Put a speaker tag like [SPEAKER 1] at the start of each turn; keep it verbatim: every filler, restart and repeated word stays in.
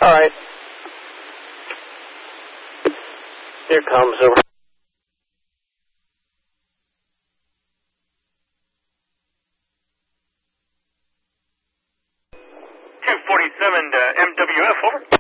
[SPEAKER 1] All right. Here comes over.
[SPEAKER 2] two forty-seven to M W F, over.